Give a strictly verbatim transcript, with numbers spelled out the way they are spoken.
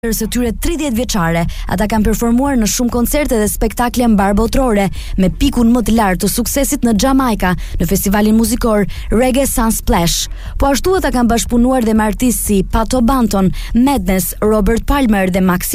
së tyre tridhjetë vjeçare, ata kanë performuar në shumë koncerte dhe spektakle mbar botërore, me pikun më të lartë të suksesit në Jamaica, në festivalin muzikor Reggae Sunsplash. Po ashtu ata kanë bashkëpunuar dhe me artistë si Pato Banton, Madness, Robert Palmer dhe Maxi